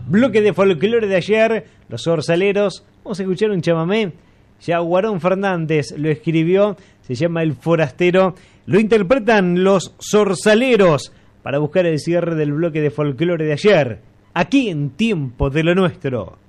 Bloque de folclore de ayer, los zorzaleros. Vamos a escuchar un chamamé. Ya Guarón Fernández lo escribió, se llama El Forastero. Lo interpretan los zorzaleros para buscar el cierre del bloque de folclore de ayer, aquí en Tiempo de lo Nuestro.